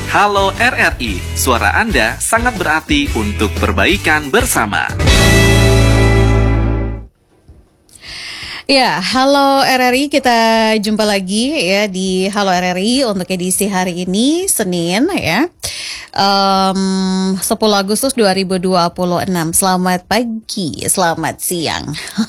Halo RRI, suara Anda sangat berarti untuk perbaikan bersama. Ya, halo RRI, kita jumpa lagi ya di Halo RRI untuk edisi hari ini, Senin ya, 10 Agustus 2026. Selamat pagi, selamat siang.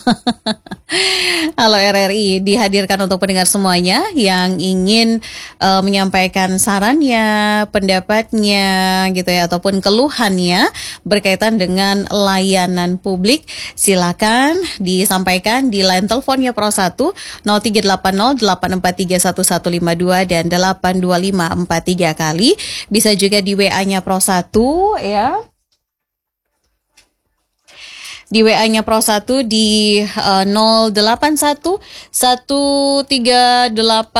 Halo RRI, dihadirkan untuk pendengar semuanya yang ingin menyampaikan sarannya, pendapatnya gitu ya, ataupun keluhannya berkaitan dengan layanan publik. Silakan disampaikan di line teleponnya Pro 1 0380 843 1152 dan 82543 kali. Bisa juga di WA-nya Pro 1 ya. Di WA-nya Pro 1 di 081 138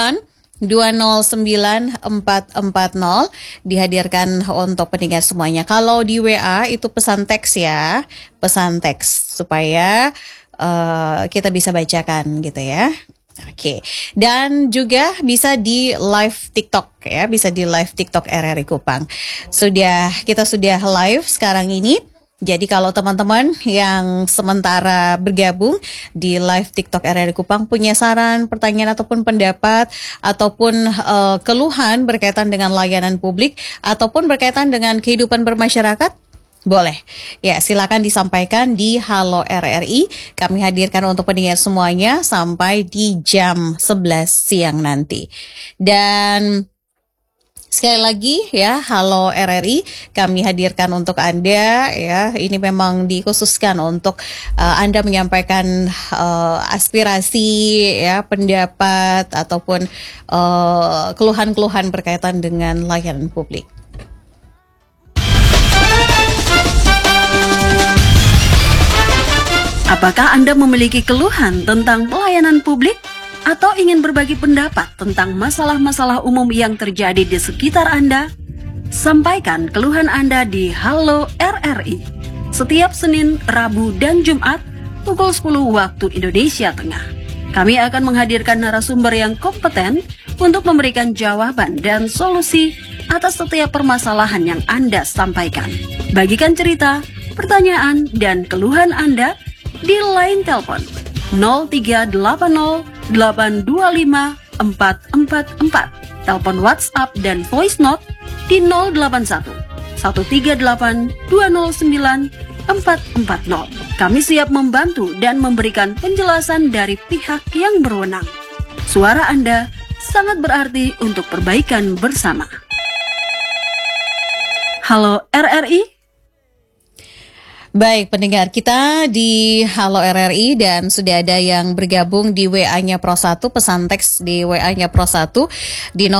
209 440 dihadirkan untuk pendengar semuanya. Kalau di WA itu pesan teks ya, pesan teks supaya kita bisa bacakan gitu ya. Oke, dan juga bisa di live TikTok ya, bisa di live TikTok RRI Kupang. Kita sudah live sekarang ini. Jadi kalau teman-teman yang sementara bergabung di live TikTok RRI Kupang punya saran, pertanyaan ataupun pendapat ataupun keluhan berkaitan dengan layanan publik ataupun berkaitan dengan kehidupan bermasyarakat, boleh. Ya, silakan disampaikan di Halo RRI. Kami hadirkan untuk pendengar semuanya sampai di jam 11 siang nanti. Dan sekali lagi ya, Halo RRI kami hadirkan untuk Anda ya. Ini memang dikhususkan untuk Anda menyampaikan aspirasi ya, pendapat ataupun keluhan-keluhan berkaitan dengan layanan publik. Apakah Anda memiliki keluhan tentang pelayanan publik? Atau ingin berbagi pendapat tentang masalah-masalah umum yang terjadi di sekitar Anda? Sampaikan keluhan Anda di Halo RRI setiap Senin, Rabu, dan Jumat pukul 10 waktu Indonesia Tengah. Kami akan menghadirkan narasumber yang kompeten untuk memberikan jawaban dan solusi atas setiap permasalahan yang Anda sampaikan. Bagikan cerita, pertanyaan, dan keluhan Anda di line telepon 0380 825 444, telepon WhatsApp dan voice note di 081 138 209 440. Kami siap membantu dan memberikan penjelasan dari pihak yang berwenang. Suara Anda sangat berarti untuk perbaikan bersama. Halo RRI. Baik, pendengar kita di Halo RRI dan sudah ada yang bergabung di WA-nya Pro 1, pesan teks di WA-nya Pro 1 di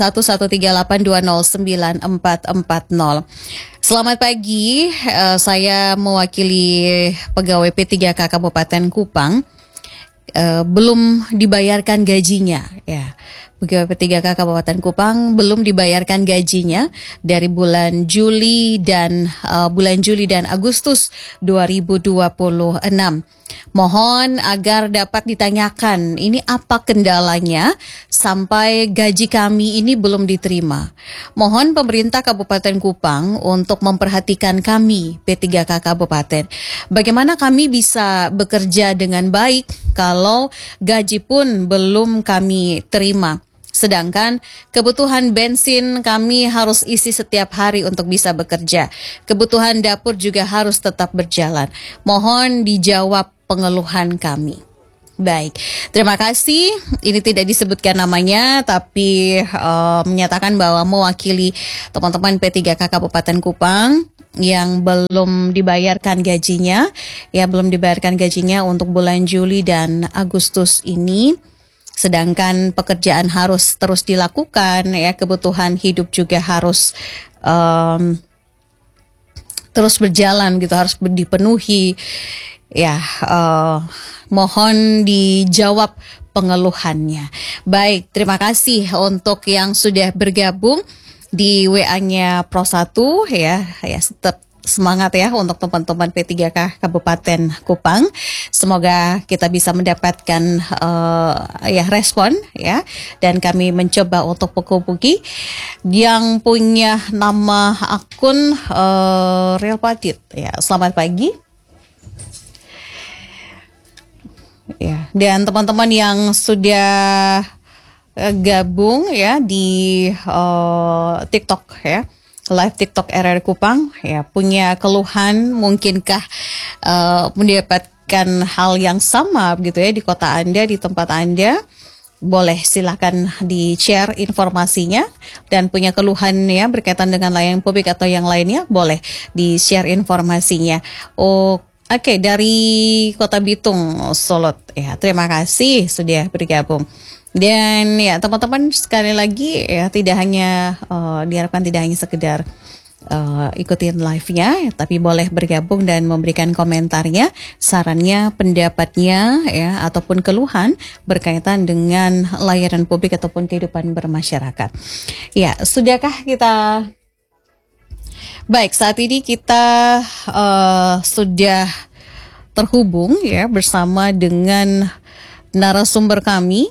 0811382940. Selamat pagi, saya mewakili pegawai P3K Kabupaten Kupang, belum dibayarkan gajinya ya. Pegawai P3K Kabupaten Kupang belum dibayarkan gajinya dari bulan Juli dan Agustus 2026. Mohon agar dapat ditanyakan ini apa kendalanya sampai gaji kami ini belum diterima. Mohon pemerintah Kabupaten Kupang untuk memperhatikan kami P3K Kabupaten. Bagaimana kami bisa bekerja dengan baik kalau gaji pun belum kami terima. Sedangkan kebutuhan bensin kami harus isi setiap hari untuk bisa bekerja. Kebutuhan dapur juga harus tetap berjalan. Mohon dijawab pengeluhan kami. Baik, terima kasih. Ini tidak disebutkan namanya, tapi menyatakan bahwa mewakili teman-teman P3K Kabupaten Kupang yang belum dibayarkan gajinya, untuk bulan Juli dan Agustus ini. Sedangkan pekerjaan harus terus dilakukan, ya, kebutuhan hidup juga harus terus berjalan gitu, harus dipenuhi. Ya, mohon dijawab pengeluhannya. Baik, terima kasih untuk yang sudah bergabung di WA-nya Pro 1 ya semangat ya untuk teman-teman P3K Kabupaten Kupang. Semoga kita bisa mendapatkan respon ya, dan kami mencoba untuk menghubungi yang punya nama akun Real Padit ya. Selamat pagi. Ya, dan teman-teman yang sudah gabung ya di TikTok ya, live TikTok RRI Kupang ya, punya keluhan mungkinkah mendapatkan hal yang sama begitu ya di kota Anda, di tempat Anda. Boleh silakan di-share informasinya, dan punya keluhan ya berkaitan dengan layanan publik atau yang lainnya, boleh di-share informasinya. Oke, dari Kota Bitung, Solot ya, terima kasih sudah bergabung. Dan ya teman-teman, sekali lagi ya, tidak hanya diharapkan tidak hanya sekedar ikutin live-nya, tapi boleh bergabung dan memberikan komentarnya, sarannya, pendapatnya ya, ataupun keluhan berkaitan dengan layanan publik ataupun kehidupan bermasyarakat. Ya, sudahkah kita? Baik, saat ini kita sudah terhubung ya bersama dengan narasumber kami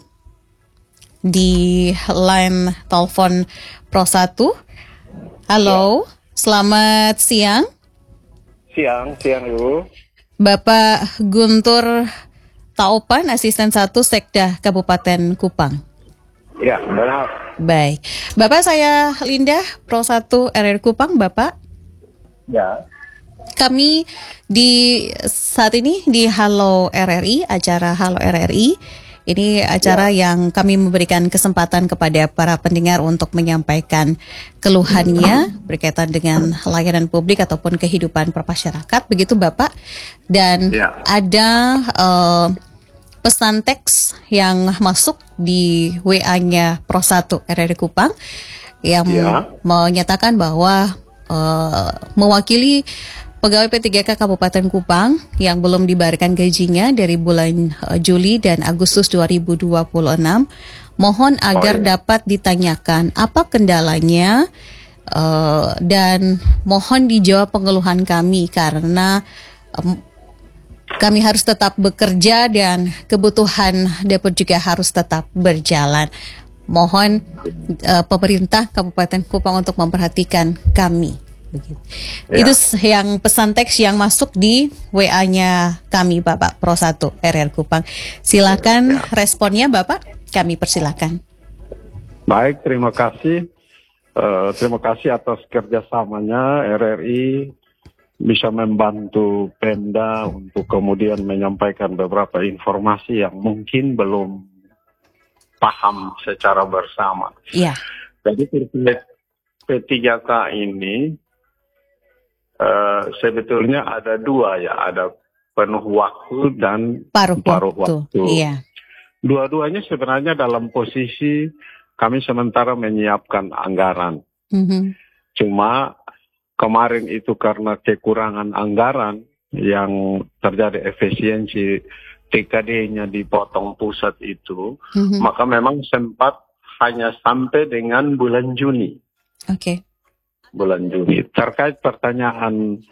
di line telepon Pro 1. Halo, selamat siang. Siang Ibu. Bapak Guntur Taopan, Asisten 1 Sekda Kabupaten Kupang. Ya, benar. Baik, Bapak, saya Linda, Pro 1 RRI Kupang, Bapak. Ya. Kami saat ini di Halo RRI, acara Halo RRI. Ini acara yang kami memberikan kesempatan kepada para pendengar untuk menyampaikan keluhannya berkaitan dengan layanan publik ataupun kehidupan bermasyarakat, begitu Bapak. Dan ada pesan teks yang masuk di WA-nya Pro 1 RRI Kupang yang menyatakan bahwa mewakili pegawai P3K Kabupaten Kupang yang belum dibayarkan gajinya dari bulan Juli dan Agustus 2026, mohon agar dapat ditanyakan apa kendalanya dan mohon dijawab pengeluhan kami karena kami harus tetap bekerja dan kebutuhan dapur juga harus tetap berjalan. Mohon pemerintah Kabupaten Kupang untuk memperhatikan kami. Begitu. Itu yang pesan teks yang masuk di WA-nya kami, Bapak Pro 1 RRI Kupang. Silakan responnya, Bapak. Kami persilakan. Baik, terima kasih. Terima kasih atas kerjasamanya RRI bisa membantu Pemda untuk kemudian menyampaikan beberapa informasi yang mungkin belum paham secara bersama. Iya. Jadi P3K ini sebetulnya ada dua ya, ada penuh waktu dan paruh waktu. Iya. Dua-duanya sebenarnya dalam posisi kami sementara menyiapkan anggaran. Cuma kemarin itu karena kekurangan anggaran yang terjadi efisiensi TKD-nya dipotong pusat itu, maka memang sempat hanya sampai dengan bulan Juni. Oke. Bulan Juni. Terkait pertanyaan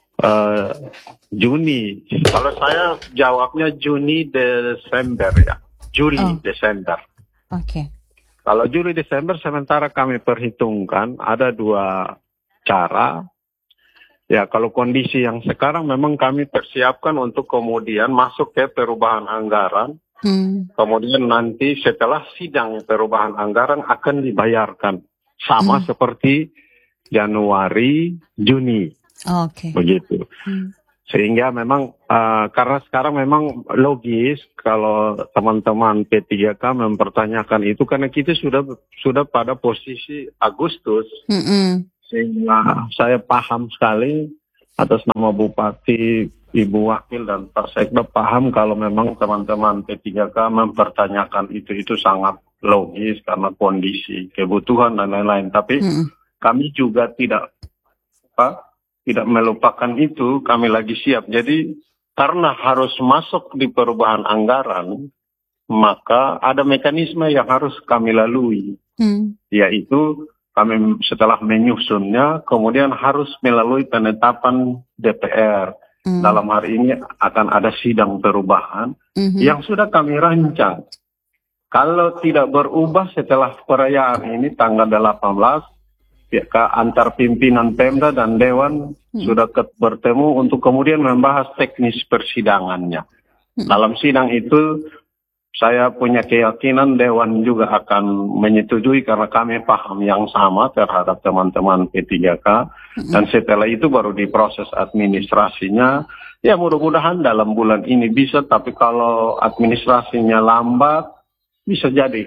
Juni, kalau saya jawabnya Juni Desember ya, Juli Desember. Oke. Kalau Juli Desember sementara kami perhitungkan ada dua cara. Ya, kalau kondisi yang sekarang memang kami persiapkan untuk kemudian masuk ke perubahan anggaran. Kemudian nanti setelah sidang perubahan anggaran akan dibayarkan sama seperti Januari, Juni, begitu. Sehingga memang karena sekarang memang logis kalau teman-teman P3K mempertanyakan itu karena kita sudah pada posisi Agustus, sehingga saya paham sekali atas nama Bupati, Ibu Wakil dan Pak Sekda paham kalau memang teman-teman P3K mempertanyakan itu sangat logis karena kondisi kebutuhan dan lain-lain. Tapi kami juga tidak melupakan itu, kami lagi siap. Jadi karena harus masuk di perubahan anggaran, maka ada mekanisme yang harus kami lalui, yaitu kami setelah menyusunnya, kemudian harus melalui penetapan DPR. Dalam hari ini akan ada sidang perubahan yang sudah kami rancang. Kalau tidak berubah setelah perayaan ini tanggal 18, ya, antar pimpinan Pemda dan Dewan sudah bertemu untuk kemudian membahas teknis persidangannya. Dalam sidang itu saya punya keyakinan Dewan juga akan menyetujui karena kami paham yang sama terhadap teman-teman P3K. Dan setelah itu baru diproses administrasinya. Ya mudah-mudahan dalam bulan ini bisa, tapi kalau administrasinya lambat bisa jadi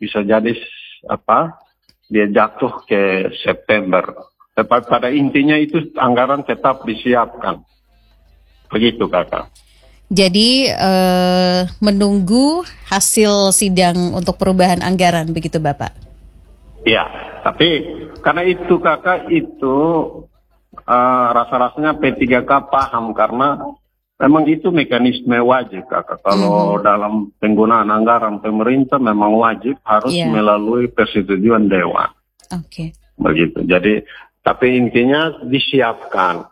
dia jatuh ke September. Tapi pada intinya itu anggaran tetap disiapkan. Begitu Kakak. Jadi menunggu hasil sidang untuk perubahan anggaran, begitu Bapak? Ya, tapi karena itu Kakak, itu rasa-rasanya P3K paham karena memang itu mekanisme wajib Kakak. Kalau dalam penggunaan anggaran pemerintah memang wajib harus melalui persetujuan Dewan. Oke. Begitu. Jadi, tapi intinya disiapkan.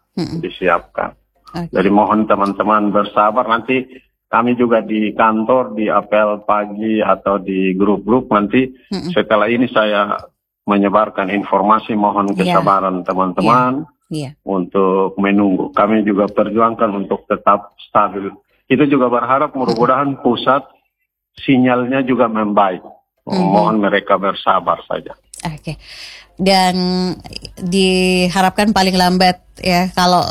Okay. Jadi mohon teman-teman bersabar, nanti kami juga di kantor, di apel pagi atau di grup-grup nanti setelah ini saya menyebarkan informasi, mohon kesabaran teman-teman untuk menunggu. Kami juga perjuangkan untuk tetap stabil. Itu juga berharap mudah-mudahan pusat sinyalnya juga membaik. Mohon mereka bersabar saja. Oke. Dan diharapkan paling lambat ya, kalau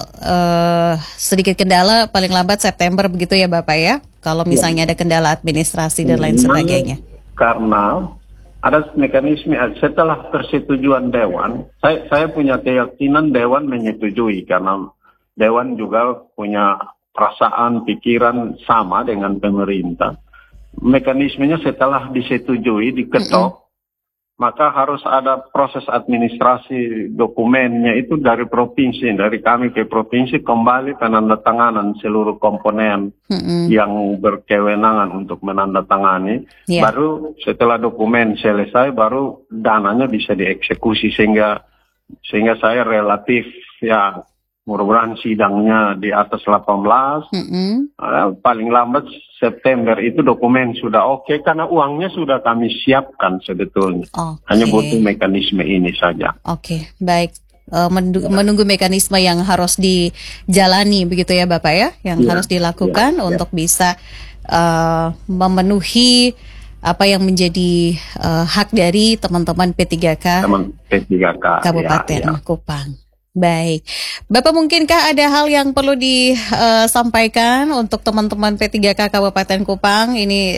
sedikit kendala paling lambat September begitu ya Bapak ya, kalau misalnya ada kendala administrasi dan lain sebagainya. Karena ada mekanisme setelah persetujuan Dewan, saya punya keyakinan Dewan menyetujui karena Dewan juga punya perasaan pikiran sama dengan pemerintah. Mekanismenya setelah disetujui, diketok, maka harus ada proses administrasi dokumennya itu dari provinsi, dari kami ke provinsi kembali penandatanganan seluruh komponen yang berkewenangan untuk menandatangani. Baru setelah dokumen selesai, baru dananya bisa dieksekusi sehingga saya relatif ya mudah-mudahan sidangnya di atas 18, paling lambat September itu dokumen sudah oke, karena uangnya sudah kami siapkan sebetulnya. Hanya butuh mekanisme ini saja. Oke, baik. Menunggu mekanisme yang harus dijalani begitu ya Bapak ya, yang harus dilakukan untuk bisa memenuhi apa yang menjadi hak dari teman-teman P3K, Kabupaten Kupang. Baik, Bapak mungkinkah ada hal yang perlu disampaikan untuk teman-teman P3K Kabupaten Kupang ini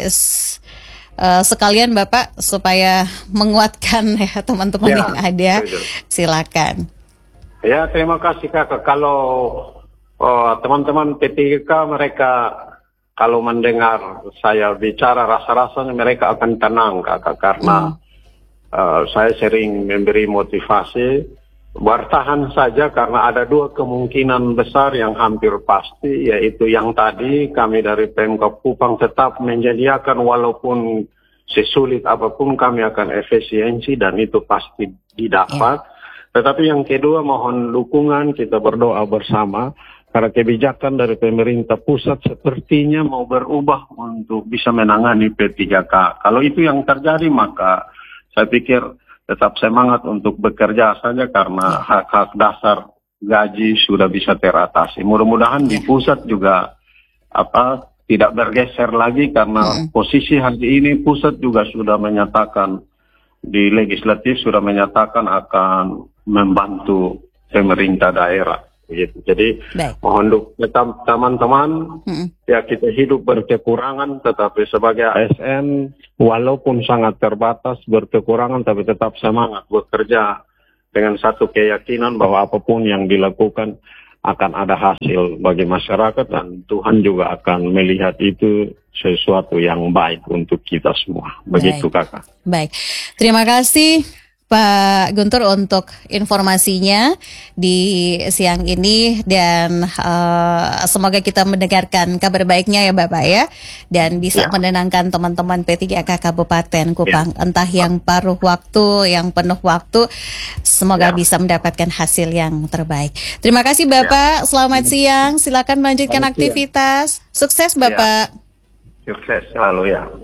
sekalian Bapak supaya menguatkan ya teman-teman yang ada, silakan. Ya, terima kasih Kakak. Kalau teman-teman P3K mereka kalau mendengar saya bicara rasa-rasanya mereka akan tenang Kakak, karena saya sering memberi motivasi. Bertahan saja karena ada dua kemungkinan besar yang hampir pasti, yaitu yang tadi kami dari Pemkab Kupang tetap menyediakan walaupun sesulit apapun kami akan efisiensi dan itu pasti didapat. Tetapi yang kedua mohon dukungan, kita berdoa bersama karena kebijakan dari pemerintah pusat sepertinya mau berubah untuk bisa menangani P3K. Kalau itu yang terjadi maka saya pikir tetap semangat untuk bekerja saja karena hak-hak dasar gaji sudah bisa teratasi. Mudah-mudahan di pusat juga tidak bergeser lagi karena posisi hari ini pusat juga sudah menyatakan di legislatif sudah menyatakan akan membantu pemerintah daerah. Gitu. Jadi mohon teman-teman ya kita hidup berkekurangan tetapi sebagai ASN walaupun sangat terbatas berkekurangan tapi tetap semangat bekerja dengan satu keyakinan bahwa apapun yang dilakukan akan ada hasil bagi masyarakat dan Tuhan juga akan melihat itu sesuatu yang baik untuk kita semua. Begitu Kakak. Baik. Terima kasih Pak Guntur untuk informasinya di siang ini, dan semoga kita mendengarkan kabar baiknya ya Bapak ya, dan bisa menenangkan teman-teman P3K Kabupaten Kupang, entah yang paruh waktu, yang penuh waktu, semoga bisa mendapatkan hasil yang terbaik. Terima kasih Bapak, selamat siang, silakan melanjutkan aktivitas, sukses Bapak. Sukses selalu ya.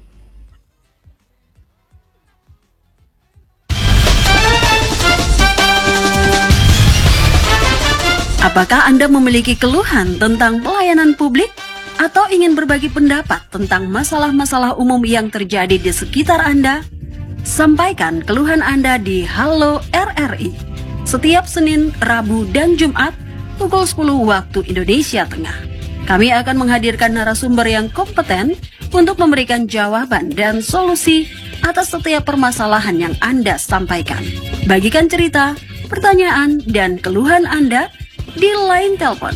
Apakah Anda memiliki keluhan tentang pelayanan publik atau ingin berbagi pendapat tentang masalah-masalah umum yang terjadi di sekitar Anda? Sampaikan keluhan Anda di Halo RRI setiap Senin, Rabu, dan Jumat pukul 10 waktu Indonesia Tengah. Kami akan menghadirkan narasumber yang kompeten untuk memberikan jawaban dan solusi atas setiap permasalahan yang Anda sampaikan. Bagikan cerita, pertanyaan, dan keluhan Anda di line telepon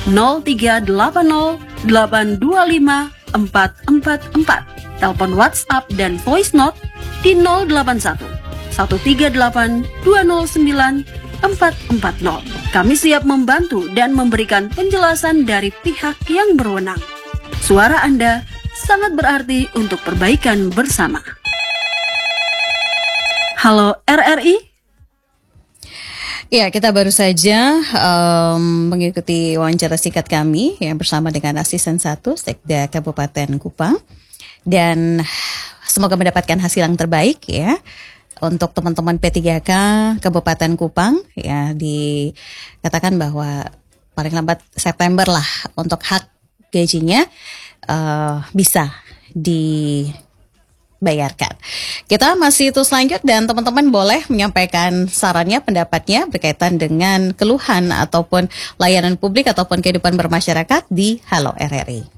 0380-825-444, telepon WhatsApp dan voice note di 081 138 209 440. Kami siap membantu dan memberikan penjelasan dari pihak yang berwenang. Suara Anda sangat berarti untuk perbaikan bersama. Halo RRI. Ya, kita baru saja mengikuti wawancara singkat kami yang bersama dengan Asisten 1 Sekda Kabupaten Kupang, dan semoga mendapatkan hasil yang terbaik ya untuk teman-teman P3K Kabupaten Kupang ya, dikatakan bahwa paling lambat September lah untuk hak gajinya bisa dibayarkan. Kita masih terus lanjut, dan teman-teman boleh menyampaikan sarannya, pendapatnya berkaitan dengan keluhan ataupun layanan publik ataupun kehidupan bermasyarakat di Halo RRI.